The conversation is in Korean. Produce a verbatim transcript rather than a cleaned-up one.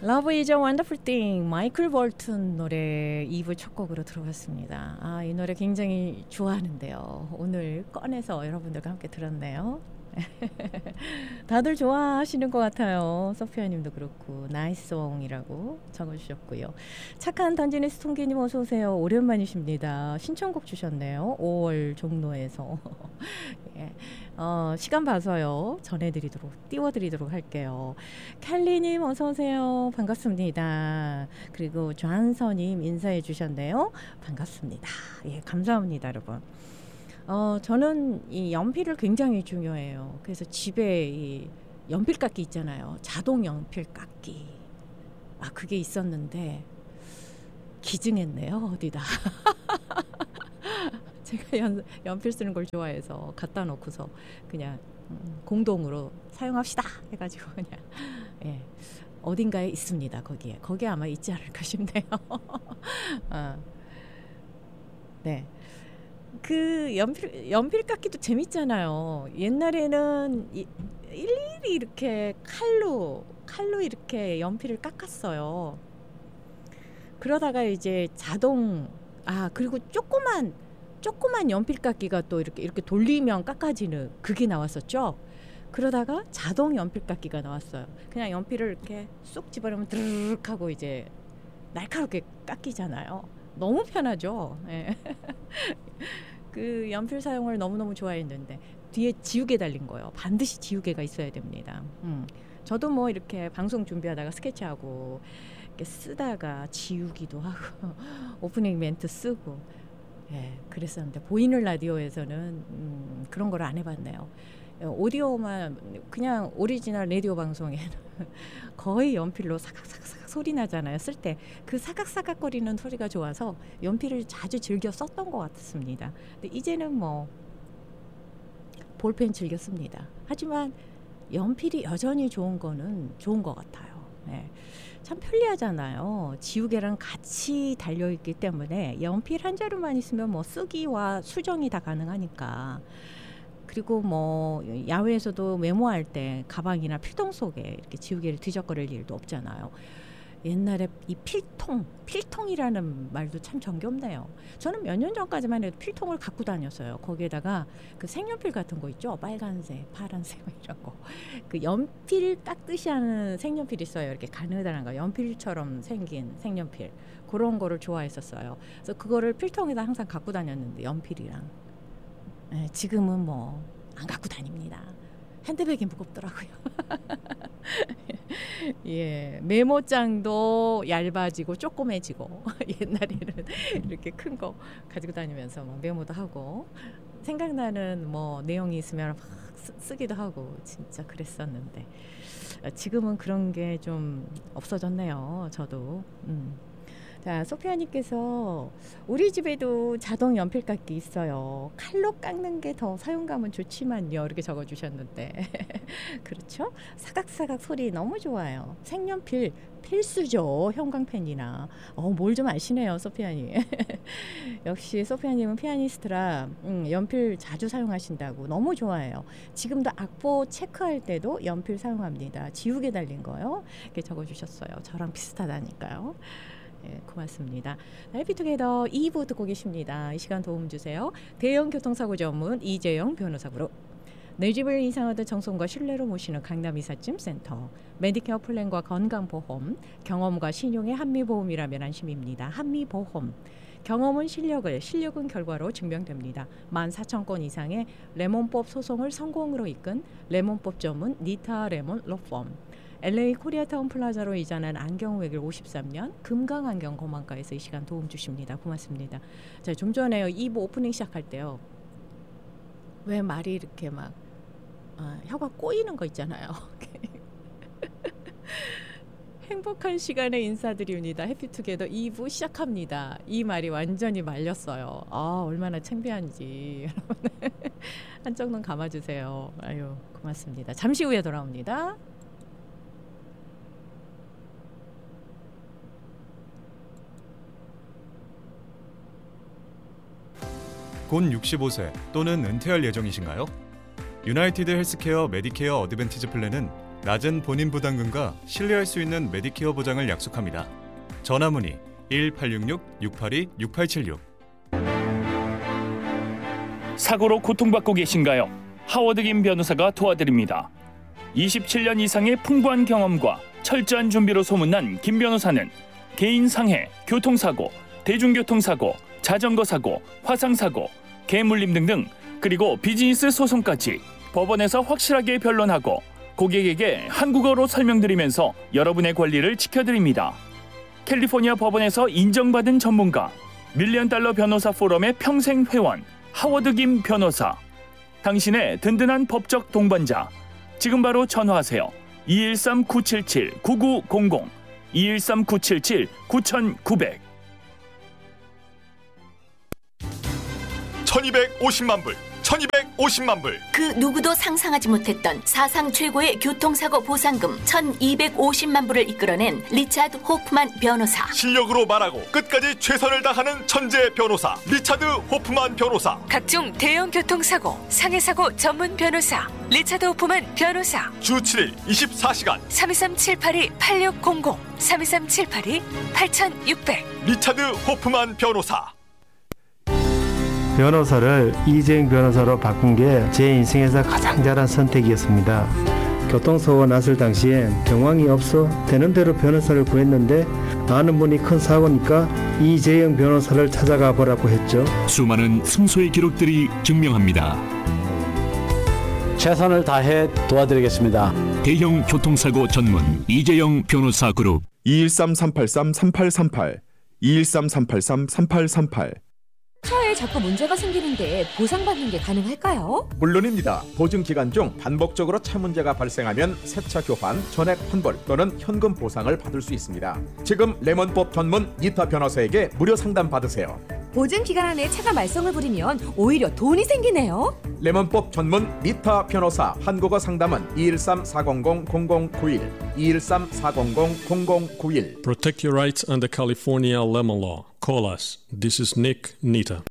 Love is a wonderful thing. 마이클 볼튼 노래 이 부 첫 곡으로 들어봤습니다. 아, 이 노래 굉장히 좋아하는데요. 오늘 꺼내서 여러분들과 함께 들었네요. 다들 좋아하시는 것 같아요. 소피아님도 그렇고 나이스송이라고 적어주셨고요. 착한 던지네스 통기님 어서 오세요. 오랜만이십니다. 신청곡 주셨네요. 오월 종로에서. 예. 어, 시간 봐서요. 전해드리도록 띄워드리도록 할게요. 캘리님 어서 오세요. 반갑습니다. 그리고 좌한서님 인사해 주셨네요. 반갑습니다. 예, 감사합니다, 여러분. 어, 저는 이 연필을 굉장히 중요해요. 그래서 집에 이 연필 깎기 있잖아요. 자동 연필 깎기. 아, 그게 있었는데 기증했네요. 어디다. 제가 연, 연필 쓰는 걸 좋아해서 갖다 놓고서 그냥 음, 공동으로 사용합시다 해가지고 그냥 예, 어딘가에 있습니다. 거기에. 거기에 아마 있지 않을까 싶네요. 어. 네. 그 연필 연필 깎기도 재밌잖아요. 옛날에는 이, 일일이 이렇게 칼로 칼로 이렇게 연필을 깎았어요. 그러다가 이제 자동 아 그리고 조그만 조그만 연필 깎기가 또 이렇게 이렇게 돌리면 깎아지는 그게 나왔었죠. 그러다가 자동 연필 깎기가 나왔어요. 그냥 연필을 이렇게 쑥 집어넣으면 드르륵 하고 이제 날카롭게 깎이잖아요. 너무 편하죠. 예. 그 연필 사용을 너무너무 좋아했는데 뒤에 지우개 달린 거예요. 반드시 지우개가 있어야 됩니다. 음. 저도 뭐 이렇게 방송 준비하다가 스케치하고 이렇게 쓰다가 지우기도 하고 오프닝 멘트 쓰고 예, 그랬었는데 보이는 라디오에서는 음, 그런 걸 안 해봤네요. 오디오만 그냥 오리지널 라디오 방송에는 거의 연필로 사각사각 소리 나잖아요. 쓸 때 그 사각사각거리는 소리가 좋아서 연필을 자주 즐겨 썼던 것 같습니다. 근데 이제는 뭐 볼펜 즐겨 씁니다. 하지만 연필이 여전히 좋은 거는 좋은 것 같아요. 네. 참 편리하잖아요. 지우개랑 같이 달려있기 때문에 연필 한 자루만 있으면 뭐 쓰기와 수정이 다 가능하니까. 그리고 뭐 야외에서도 메모할 때 가방이나 필통 속에 이렇게 지우개를 뒤적거릴 일도 없잖아요. 옛날에 이 필통, 필통이라는 말도 참 정겹네요. 저는 몇 년 전까지만 해도 필통을 갖고 다녔어요. 거기에다가 그 색연필 같은 거 있죠. 빨간색, 파란색 이런 거. 그 연필 깎듯이 하는 색연필 있어요. 이렇게 가느다란 거. 연필처럼 생긴 색연필. 그런 거를 좋아했었어요. 그래서 그거를 필통에다 항상 갖고 다녔는데 연필이랑. 네, 지금은 뭐 안 갖고 다닙니다. 핸드백이 무겁더라고요. 예, 메모장도 얇아지고 조그매지고 옛날에는 이렇게 큰 거 가지고 다니면서 뭐 메모도 하고 생각나는 뭐 내용이 있으면 막 쓰, 쓰기도 하고 진짜 그랬었는데 지금은 그런 게 좀 없어졌네요. 저도. 음. 자, 소피아님께서 우리 집에도 자동 연필 깎기 있어요. 칼로 깎는 게 더 사용감은 좋지만요. 이렇게 적어주셨는데 그렇죠? 사각사각 소리 너무 좋아요. 색연필 필수죠. 형광펜이나. 어, 뭘 좀 아시네요, 소피아님. 역시 소피아님은 피아니스트라 음, 연필 자주 사용하신다고 너무 좋아해요. 지금도 악보 체크할 때도 연필 사용합니다. 지우개 달린 거요. 이렇게 적어주셨어요. 저랑 비슷하다니까요. 예, 고맙습니다. 해피투게더 이 부 듣고 계십니다. 이 시간 도움 주세요. 대형 교통사고 전문 이재영 변호사부로 내 집을 이상하듯 정성과 신뢰로 모시는 강남 이삿짐 센터, 메디케어 플랜과 건강보험, 경험과 신용의 한미보험이라면 안심입니다. 한미보험. 경험은 실력을, 실력은 결과로 증명됩니다. 만 사천 건 이상의 레몬법 소송을 성공으로 이끈 레몬법 전문 니타 레몬 로펌. 엘에이 코리아타운 플라자로 이전한 안경외길 오십삼 년 금강안경 검안과에서 이 시간 도움 주십니다. 고맙습니다. 자, 좀 전에 이 부 오프닝 시작할 때요. 왜 말이 이렇게 막 아, 혀가 꼬이는 거 있잖아요. 행복한 시간에 인사드립니다. 해피투게더 이 부 시작합니다. 이 말이 완전히 말렸어요. 아, 얼마나 창피한지. 한쪽 눈 감아주세요. 아유, 고맙습니다. 잠시 후에 돌아옵니다. 곧 육십오 세 또는 은퇴할 예정이신가요? 유나이티드 헬스케어 메디케어 어드밴티지 플랜은 낮은 본인 부담금과 신뢰할 수 있는 메디케어 보장을 약속합니다. 전화문의 일팔육육 육팔이 육팔칠육. 사고로 고통받고 계신가요? 하워드 김 변호사가 도와드립니다. 이십칠 년 이상의 풍부한 경험과 철저한 준비로 소문난 김 변호사는 개인 상해, 교통사고, 대중교통사고, 자전거 사고, 화상사고, 개물림 등등, 그리고 비즈니스 소송까지 법원에서 확실하게 변론하고 고객에게 한국어로 설명드리면서 여러분의 권리를 지켜드립니다. 캘리포니아 법원에서 인정받은 전문가, 밀리언 달러 변호사 포럼의 평생 회원, 하워드 김 변호사. 당신의 든든한 법적 동반자. 지금 바로 전화하세요. 이일삼 구칠칠 구구공공, 이일삼 구칠칠 구구공공. 천이백오십만 불, 천이백오십만 불. 그 누구도 상상하지 못했던 사상 최고의 교통사고 보상금 천이백오십만 불을 이끌어낸 리차드 호프만 변호사. 실력으로 말하고 끝까지 최선을 다하는 천재 변호사 리차드 호프만 변호사. 각종 대형 교통사고, 상해사고 전문 변호사 리차드 호프만 변호사. 주 칠 일 이십사 시간 삼이삼 칠팔이 팔육공공, 삼이삼 칠팔이 팔육공 공. 리차드 호프만 변호사. 변호사를 이재용 변호사로 바꾼 게 제 인생에서 가장 잘한 선택이었습니다. 교통사고가 났을 당시엔 정황이 없어 되는 대로 변호사를 구했는데 아는 분이 큰 사고니까 이재용 변호사를 찾아가 보라고 했죠. 수많은 승소의 기록들이 증명합니다. 최선을 다해 도와드리겠습니다. 대형 교통사고 전문 이재용 변호사 그룹. 이일삼 삼팔삼 삼팔삼팔, 이일삼 삼팔삼 삼팔삼팔. 차에 자꾸 문제가 생기는데 보상받는 게 가능할까요? 물론입니다. 보증 기간 중 반복적으로 차 문제가 발생하면 새차 교환, 전액 환불 또는 현금 보상을 받을 수 있습니다. 지금 레몬법 전문 니타 변호사에게 무료 상담 받으세요. 보증 기간 안에 차가 말썽을 부리면 오히려 돈이 생기네요. 레몬법 전문 니타 변호사. 한국어 상담은 이일삼 사공공 공공구일, 이일삼 사공공 공공구일. Protect your rights under California lemon law. Call us. This is Nick Nita.